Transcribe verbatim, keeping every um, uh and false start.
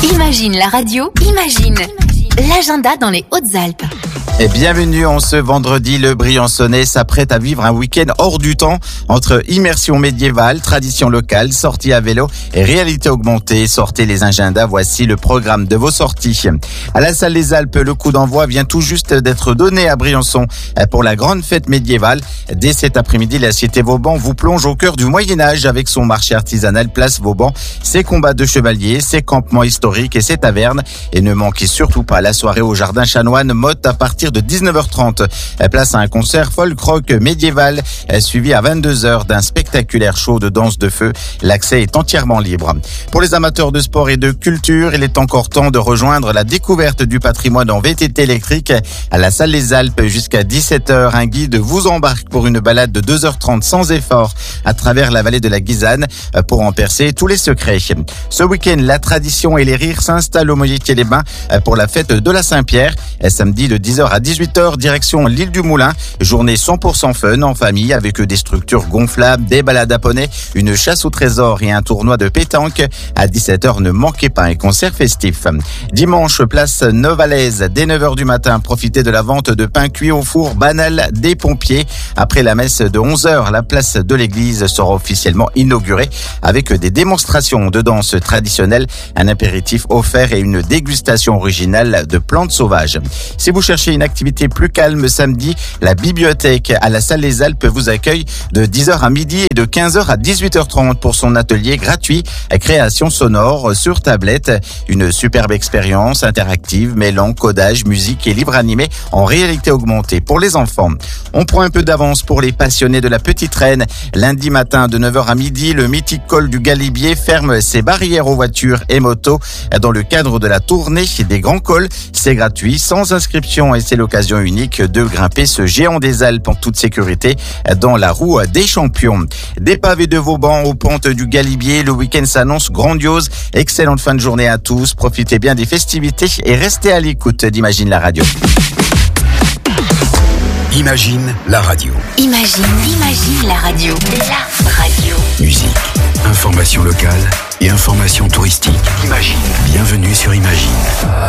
Imagine la radio, imagine l'agenda dans les Hautes-Alpes. Et bienvenue en ce vendredi, le Briançonnais s'apprête à vivre un week-end hors du temps entre immersion médiévale, tradition locale, sortie à vélo et réalité augmentée. Sortez les agendas, voici le programme de vos sorties. À la salle des Alpes, le coup d'envoi vient tout juste d'être donné à Briançon pour la grande fête médiévale. Dès cet après-midi, la Cité Vauban vous plonge au cœur du Moyen-Âge avec son marché artisanal Place Vauban, ses combats de chevaliers, ses campements historiques et ses tavernes. Et ne manquez surtout pas la soirée au Jardin Chanoine Motte à partir de dix-neuf heures trente. Place à un concert folk-rock médiéval suivi à vingt-deux heures d'un spectaculaire show de danse de feu. L'accès est entièrement libre. Pour les amateurs de sport et de culture, il est encore temps de rejoindre la découverte du patrimoine en V T T électrique à la salle des Alpes jusqu'à dix-sept heures. Un guide vous embarque pour une balade de deux heures trente sans effort à travers la vallée de la Guisane pour en percer tous les secrets. Ce week-end, la tradition et les rires s'installent au Moyetier-les-Bains pour la fête de la Saint-Pierre. Samedi de dix heures à dix-huit heures, direction l'île du Moulin. Journée cent pour cent fun en famille avec des structures gonflables, des balades à poney, une chasse au trésor et un tournoi de pétanque. À dix-sept heures, ne manquez pas un concert festif. Dimanche, place Novalaise. Dès neuf heures du matin, profitez de la vente de pain cuit au four banal des pompiers. Après la messe de onze heures, la place de l'église sera officiellement inaugurée avec des démonstrations de danse traditionnelle, un apéritif offert et une dégustation originale de plantes sauvages. Si vous cherchez une activité plus calme samedi, la bibliothèque à la salle des Alpes vous accueille de dix heures à midi et de quinze heures à dix-huit heures trente pour son atelier gratuit création sonore sur tablette. Une superbe expérience interactive mêlant codage, musique et livres animés en réalité augmentée pour les enfants. On prend un peu d'avance pour les passionnés de la petite reine. Lundi matin de neuf heures à midi, le mythique col du Galibier ferme ses barrières aux voitures et motos dans le cadre de la tournée des grands cols. C'est gratuit, sans inscription et c'est l'occasion unique de grimper ce géant des Alpes en toute sécurité dans la roue des champions. Des pavés de Vauban aux pentes du Galibier, le week-end s'annonce grandiose. Excellente fin de journée à tous, profitez bien des festivités et restez à l'écoute d'Imagine la radio. Imagine la radio. Imagine, imagine la radio. La radio. Musique, information locale et information touristique. Imagine. Bienvenue sur Imagine.